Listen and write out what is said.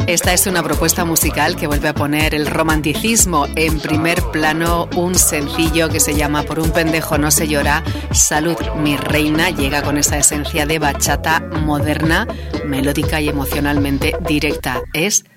Esta es una propuesta musical que vuelve a poner el romanticismo en primer plano. Un sencillo que se llama Por un pendejo no se llora. Salud, mi reina, llega con esa esencia de bachata moderna, melódica y emocionalmente directa. Es